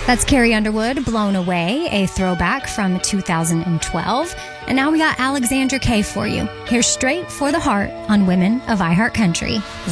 That's Carrie Underwood, Blown Away, a throwback from 2012. And now we got Alexandra Kay for you. Here's Straight for the Heart on Women of iHeart Country.